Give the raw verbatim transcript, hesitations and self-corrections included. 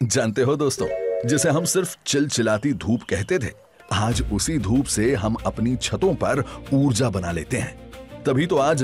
जानते हो दोस्तों, जिसे हम सिर्फ चिलचिलाती धूप कहते थे, आज उसी धूप से हम अपनी छतों पर ऊर्जा बना लेते हैं। तभी तो आज